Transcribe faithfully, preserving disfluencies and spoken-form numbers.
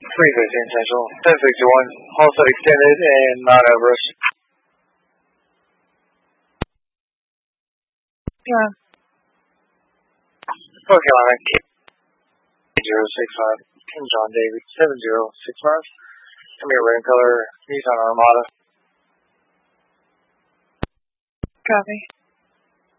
three fifteen Central, ten sixty-one, all set extended and not Everest. Yeah. North Carolina, zero six five, King John David, seven zero six five. Come here, red color, Nissan Armada. Copy.